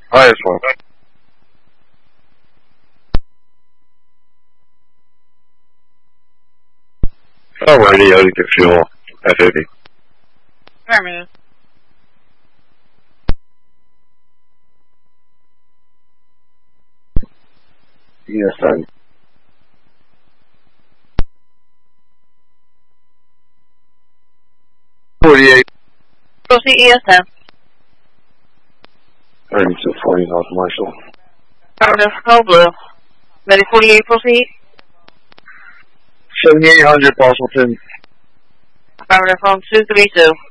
Highest one. All radio to get fuel. F80. Affirmative. ESN. Proceed ESN. 3240 North Marshall. Affirmative. Code blue. Ready 48, proceed. 7800 Boston. Affirmative. Phone 232.